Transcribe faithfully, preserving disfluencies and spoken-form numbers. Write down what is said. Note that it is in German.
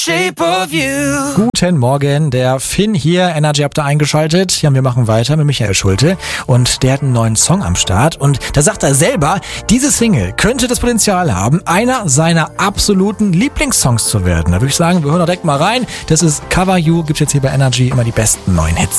Shape of You. Guten Morgen, der Finn hier, Energy Up da eingeschaltet. Ja, wir machen weiter mit Michael Schulte und der hat einen neuen Song am Start und da sagt er selber, diese Single könnte das Potenzial haben, einer seiner absoluten Lieblingssongs zu werden. Da würde ich sagen, wir hören doch direkt mal rein. Das ist Cover You, gibt's jetzt hier bei Energy immer die besten neuen Hits.